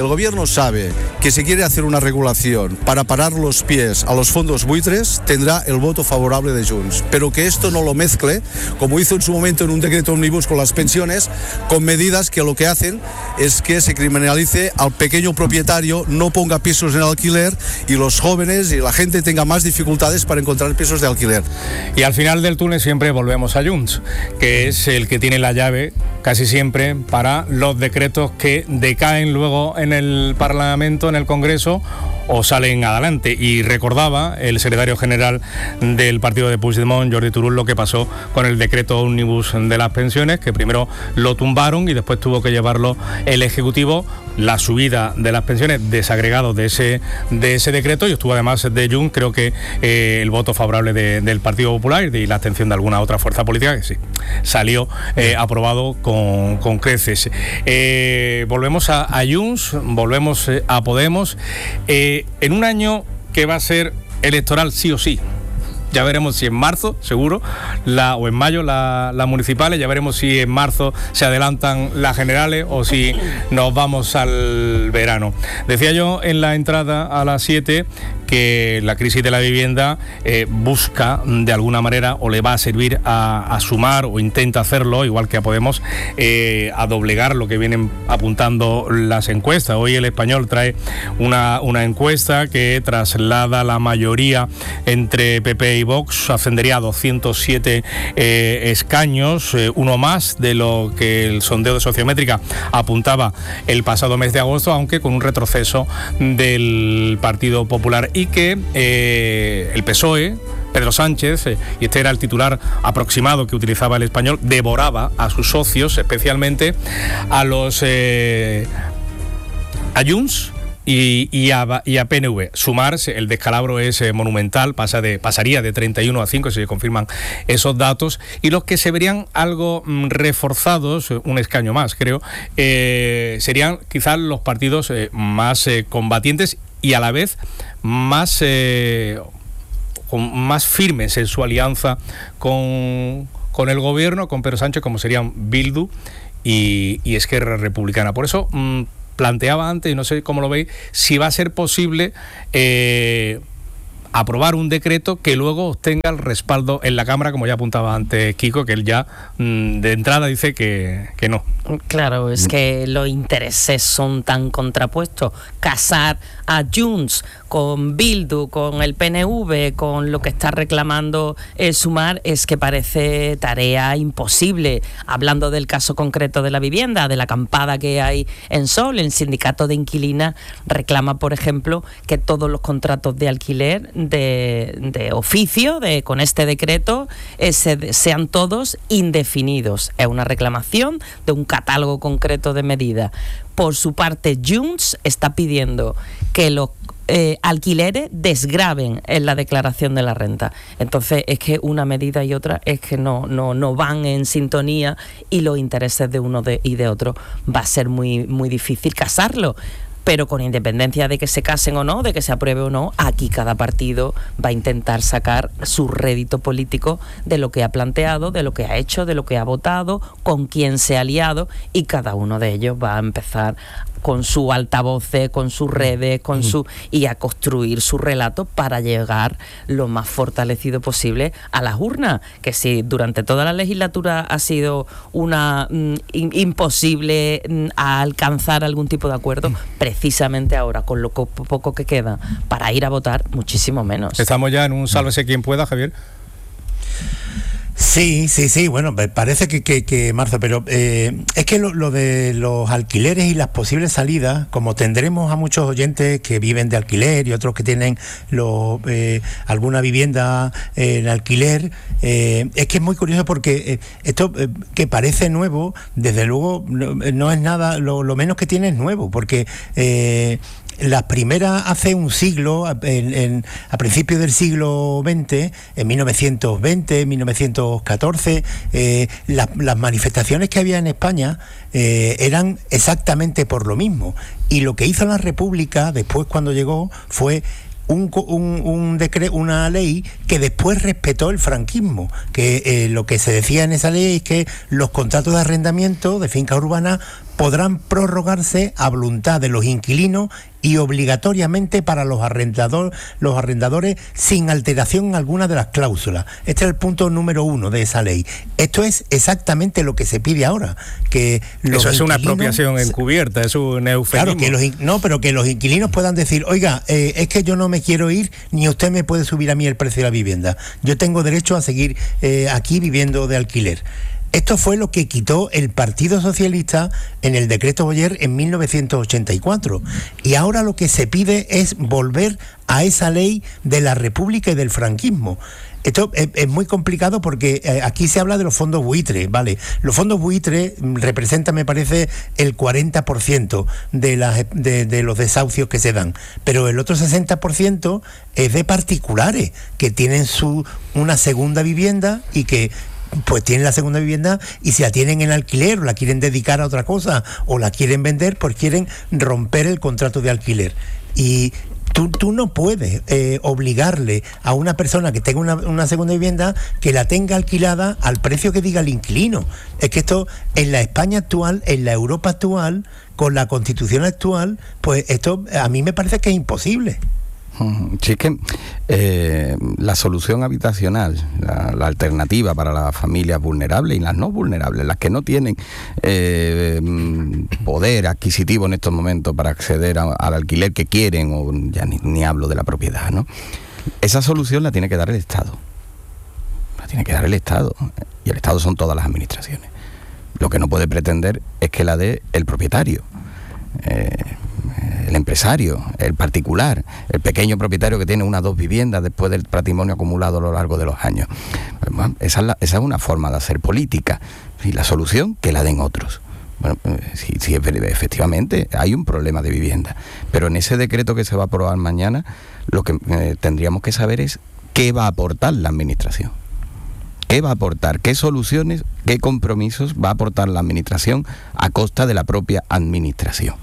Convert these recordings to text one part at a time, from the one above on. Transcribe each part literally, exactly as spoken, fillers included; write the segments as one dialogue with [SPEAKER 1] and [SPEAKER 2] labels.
[SPEAKER 1] el gobierno sabe que si quiere hacer una regulación para parar los pies a los fondos buitres, tendrá el voto favorable de Junts, pero que esto no lo mezcle, como hizo en su momento en un decreto omnibus con las pensiones, con medidas que lo que hacen es que se criminalice al pequeño propietario, no ponga pisos en alquiler y los jóvenes y la gente tenga más dificultades para encontrar pisos de alquiler.
[SPEAKER 2] Y al final del túnel siempre volvemos a Junts, que es el que tiene la llave casi siempre para los decretos que decaen luego en el Parlamento, en el Congreso, o salen adelante. Y recordaba el secretario general del partido de Puigdemont, Jordi Turull, lo que pasó con el decreto ómnibus de las pensiones, que primero lo tumbaron y después tuvo que llevarlo el Ejecutivo, la subida de las pensiones desagregado de ese de ese decreto, y estuvo además de Junts, creo que eh, el voto favorable de, del Partido Popular y la abstención de alguna otra fuerza política, que sí, salió eh, aprobado con, con creces. Eh, volvemos a, a Junts, volvemos eh, a Podemos, eh, en un año que va a ser electoral sí o sí. Ya veremos si en marzo, seguro, la, o en mayo las la municipales, ya veremos si en marzo se adelantan las generales o si nos vamos al verano. Decía yo en la entrada a las siete que la crisis de la vivienda eh, busca de alguna manera, o le va a servir a, a sumar, o intenta hacerlo, igual que a Podemos, eh, a doblegar lo que vienen apuntando las encuestas. Hoy El Español trae una, una encuesta que traslada la mayoría entre P P y Vox, ascendería a doscientos siete eh, escaños, eh, uno más de lo que el sondeo de Sociométrica apuntaba el pasado mes de agosto, aunque con un retroceso del Partido Popular, y que eh, el P S O E, Pedro Sánchez, eh, y este era el titular aproximado que utilizaba El Español, devoraba a sus socios, especialmente a los eh, a Junts Y, y, a, y a P N V. Sumarse, el descalabro es eh, monumental, pasa de, pasaría de treinta y uno a cinco si se confirman esos datos, y los que se verían algo mm, reforzados, un escaño más creo, eh, serían quizás los partidos eh, más eh, combatientes y a la vez más, eh, con, más firmes en su alianza con, con el gobierno, con Pedro Sánchez, como serían Bildu y, y Esquerra Republicana. Por eso mm, planteaba antes, y no sé cómo lo veis, si va a ser posible eh, aprobar un decreto que luego obtenga el respaldo en la Cámara, como ya apuntaba antes Kiko, que él ya mmm, de entrada dice que, que no.
[SPEAKER 3] Claro, es que los intereses son tan contrapuestos. Casar a Junts con Bildu, con el P N V, con lo que está reclamando el Sumar, es que parece tarea imposible. Hablando del caso concreto de la vivienda, de la acampada que hay en Sol, el sindicato de inquilinas reclama, por ejemplo, que todos los contratos de alquiler de, de oficio, de con este decreto, eh, se, sean todos indefinidos. Es una reclamación de un catálogo concreto de medidas. Por su parte, Junts está pidiendo que los eh, alquileres desgraven en la declaración de la renta. Entonces, es que una medida y otra es que no, no, no van en sintonía, y los intereses de uno de, y de otro va a ser muy, muy difícil casarlo. Pero con independencia de que se casen o no, de que se apruebe o no, aquí cada partido va a intentar sacar su rédito político de lo que ha planteado, de lo que ha hecho, de lo que ha votado, con quién se ha aliado, y cada uno de ellos va a empezar con su altavoces, con sus redes, con su y a construir su relato para llegar lo más fortalecido posible a las urnas. Que si durante toda la legislatura ha sido una mm, imposible mm, a alcanzar algún tipo de acuerdo, precisamente ahora, con lo poco que queda para ir a votar, muchísimo menos.
[SPEAKER 2] Estamos ya en un sálvese quien pueda, Javier.
[SPEAKER 4] Sí, sí, sí, bueno, parece que, que, que Marzo, pero eh, es que lo, lo de los alquileres y las posibles salidas, como tendremos a muchos oyentes que viven de alquiler y otros que tienen lo, eh, alguna vivienda eh, en alquiler, eh, es que es muy curioso porque eh, esto eh, que parece nuevo, desde luego no, no es nada, lo, lo menos que tiene es nuevo, porque Eh, las primeras hace un siglo, en, en, a principios del siglo veinte, en mil novecientos veinte, mil novecientos catorce, eh, la, las manifestaciones que había en España eh, eran exactamente por lo mismo. Y lo que hizo la República después, cuando llegó, fue Un, un, un decre, una ley que después respetó el franquismo, que eh, lo que se decía en esa ley es que los contratos de arrendamiento de finca urbana podrán prorrogarse a voluntad de los inquilinos y obligatoriamente para los arrendadores, los arrendadores sin alteración alguna de las cláusulas. Este es el punto número uno de esa ley. Esto es exactamente lo que se pide ahora. Que los
[SPEAKER 2] Eso es una
[SPEAKER 4] inquilinos,
[SPEAKER 2] apropiación encubierta, es un eufemismo.
[SPEAKER 4] Claro, que los, no, pero que los inquilinos puedan decir, oiga, eh, es que yo no me quiero ir, ni usted me puede subir a mí el precio de la vivienda. Yo tengo derecho a seguir eh, aquí viviendo de alquiler. Esto fue lo que quitó el Partido Socialista en el decreto Boyer en mil novecientos ochenta y cuatro. Y ahora lo que se pide es volver a esa ley de la República y del franquismo. Esto es, es muy complicado porque eh, aquí se habla de los fondos buitres, ¿vale? Los fondos buitres representan, me parece, el cuarenta por ciento de, las, de, de los desahucios que se dan, pero el otro sesenta por ciento es de particulares que tienen su una segunda vivienda y que pues tienen la segunda vivienda y si la tienen en alquiler o la quieren dedicar a otra cosa o la quieren vender, pues quieren romper el contrato de alquiler. Y Tú, tú no puedes eh, obligarle a una persona que tenga una, una segunda vivienda que la tenga alquilada al precio que diga el inquilino. Es que esto, en la España actual, en la Europa actual, con la Constitución actual, pues esto a mí me parece que es imposible.
[SPEAKER 5] Sí, es que eh, la solución habitacional, la, la alternativa para las familias vulnerables y las no vulnerables, las que no tienen eh, poder adquisitivo en estos momentos para acceder a, al alquiler que quieren, o ya ni, ni hablo de la propiedad, ¿no? Esa solución la tiene que dar el Estado. La tiene que dar el Estado. Y el Estado son todas las administraciones. Lo que no puede pretender es que la dé el propietario. Eh, el empresario, el particular, el pequeño propietario que tiene una o dos viviendas después del patrimonio acumulado a lo largo de los años. Bueno, esa, es la, esa es una forma de hacer política. Y la solución, que la den otros. Bueno, sí, sí, efectivamente hay un problema de vivienda, pero en ese decreto que se va a aprobar mañana, lo que eh, tendríamos que saber es qué va a aportar la administración. ¿Qué va a aportar? ¿Qué soluciones, qué compromisos va a aportar la administración a costa de la propia administración?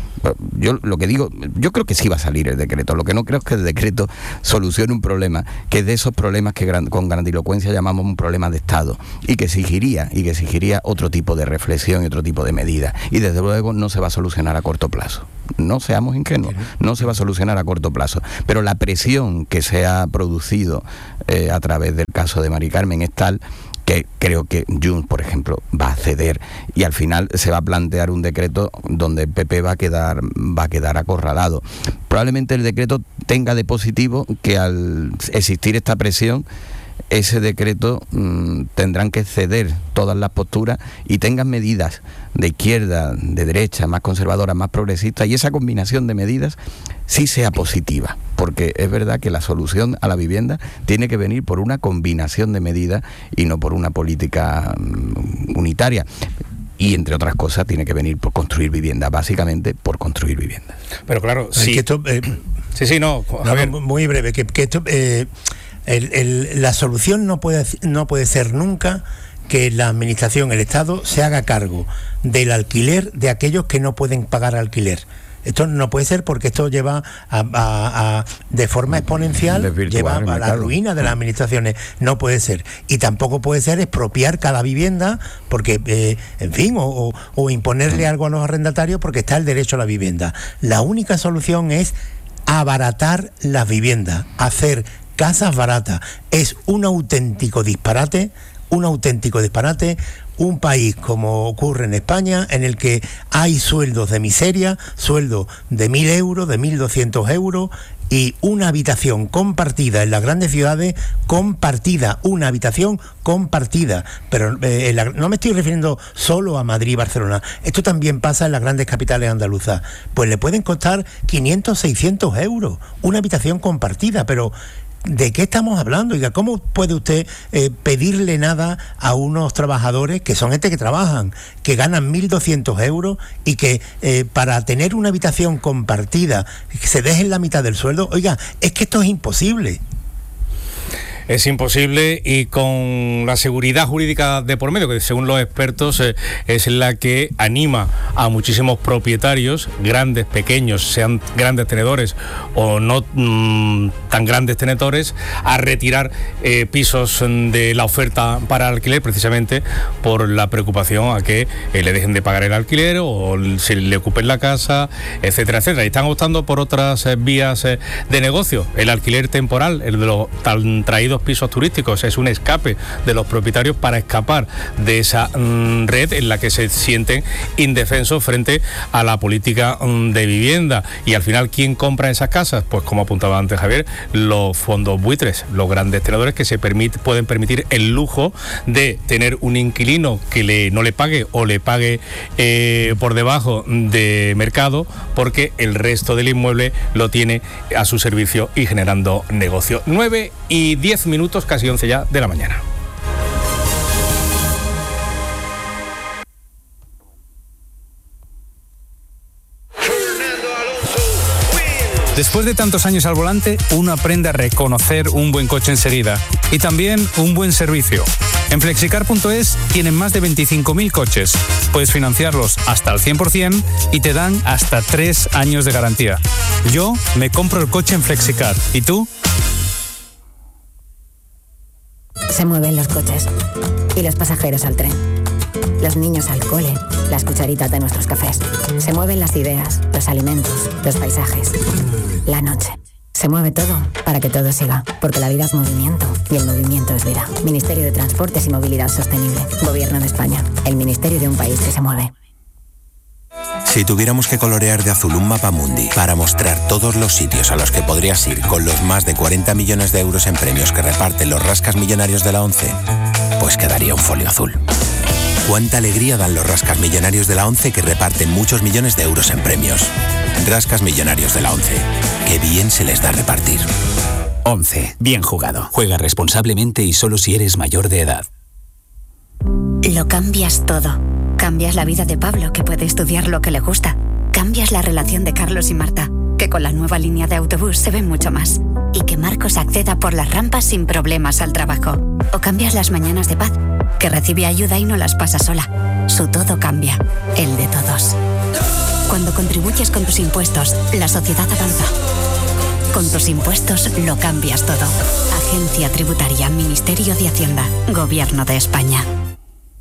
[SPEAKER 5] Yo lo que digo, yo creo que sí va a salir el decreto. Lo que no creo es que el decreto solucione un problema, que es de esos problemas que gran, con grandilocuencia llamamos un problema de Estado, y que exigiría, y que exigiría otro tipo de reflexión y otro tipo de medidas. Y desde luego no se va a solucionar a corto plazo. No seamos ingenuos, no se va a solucionar a corto plazo. Pero la presión que se ha producido eh, a través del caso de Mari Carmen es tal que creo que Junts, por ejemplo, va a ceder y al final se va a plantear un decreto donde el P P va a quedar va a quedar acorralado. Probablemente el decreto tenga de positivo que al existir esta presión, ese decreto mmm, tendrán que ceder todas las posturas y tengan medidas de izquierda, de derecha, más conservadoras, más progresistas, y esa combinación de medidas sí sea positiva, porque es verdad que la solución a la vivienda tiene que venir por una combinación de medidas y no por una política mmm, unitaria. Y entre otras cosas tiene que venir por construir vivienda, básicamente por construir vivienda.
[SPEAKER 2] Pero claro, sí.
[SPEAKER 4] Que esto, eh,
[SPEAKER 2] sí, sí, no.
[SPEAKER 4] A ver, muy breve, que, que esto, eh, el, el, la solución no puede, no puede ser nunca que la administración, el Estado, se haga cargo del alquiler de aquellos que no pueden pagar alquiler. Esto no puede ser porque esto lleva a, a, a de forma exponencial, lleva a la ruina de las administraciones. No puede ser. Y tampoco puede ser expropiar cada vivienda porque, eh, en fin, o, o, o imponerle algo a los arrendatarios porque está el derecho a la vivienda. La única solución es abaratar las viviendas, hacer casas baratas. Es un auténtico disparate, un auténtico disparate. Un país como ocurre en España, en el que hay sueldos de miseria, sueldos de mil euros, de mil doscientos euros, y una habitación compartida en las grandes ciudades, compartida, una habitación compartida. Pero eh, la, no me estoy refiriendo solo a Madrid y Barcelona, esto también pasa en las grandes capitales andaluzas. Pues le pueden costar quinientos, seiscientos euros, una habitación compartida, pero ¿de qué estamos hablando? Oiga, ¿cómo puede usted eh, pedirle nada a unos trabajadores que son gente que trabajan, que ganan mil doscientos euros y que eh, para tener una habitación compartida se dejen la mitad del sueldo? Oiga, es que esto es imposible.
[SPEAKER 2] es imposible, y con la seguridad jurídica de por medio, que según los expertos eh, es la que anima a muchísimos propietarios, grandes, pequeños, sean grandes tenedores o no mmm, tan grandes tenedores, a retirar eh, pisos de la oferta para alquiler, precisamente por la preocupación a que eh, le dejen de pagar el alquiler o se le ocupen la casa, etcétera, etcétera. Y están optando por otras eh, vías eh, de negocio. El alquiler temporal, el de los tan traídos pisos turísticos, es un escape de los propietarios para escapar de esa mmm, red en la que se sienten indefensos frente a la política mmm, de vivienda. Y al final, ¿quién compra esas casas? Pues, como apuntaba antes Javier, los fondos buitres, los grandes tenedores que se permite, pueden permitir el lujo de tener un inquilino que le, no le pague o le pague eh, por debajo de mercado, porque el resto del inmueble lo tiene a su servicio y generando negocio. nueve y diez minutos, casi once ya de la mañana.
[SPEAKER 6] Después de tantos años al volante, uno aprende a reconocer un buen coche enseguida y también un buen servicio. En flexicar punto es tienen más de veinticinco mil coches. Puedes financiarlos hasta el cien por ciento y te dan hasta tres años de garantía. Yo me compro el coche en Flexicar. ¿Y tú?
[SPEAKER 7] Se mueven los coches y los pasajeros al tren. Los niños al cole, las cucharitas de nuestros cafés. Se mueven las ideas, los alimentos, los paisajes. La noche. Se mueve todo para que todo siga, porque la vida es movimiento y el movimiento es vida. Ministerio de Transportes y Movilidad Sostenible. Gobierno de España. El ministerio de un país que se mueve.
[SPEAKER 8] Si tuviéramos que colorear de azul un mapa mundi para mostrar todos los sitios a los que podrías ir con los más de cuarenta millones de euros en premios que reparten los rascas millonarios de la ONCE, pues quedaría un folio azul. Cuánta alegría dan los rascas millonarios de la ONCE, que reparten muchos millones de euros en premios. Rascas millonarios de la ONCE. Qué bien se les da repartir.
[SPEAKER 9] ONCE. Bien jugado. Juega responsablemente y solo si eres mayor de edad.
[SPEAKER 10] Lo cambias todo. Cambias la vida de Pablo, que puede estudiar lo que le gusta. Cambias la relación de Carlos y Marta, que con la nueva línea de autobús se ven mucho más. Y que Marcos acceda por las rampas sin problemas al trabajo. O cambias las mañanas de Paz, que recibe ayuda y no las pasa sola. Su todo cambia, el de todos. Cuando contribuyes con tus impuestos, la sociedad avanza. Con tus impuestos lo cambias todo. Agencia Tributaria, Ministerio de Hacienda, Gobierno de España.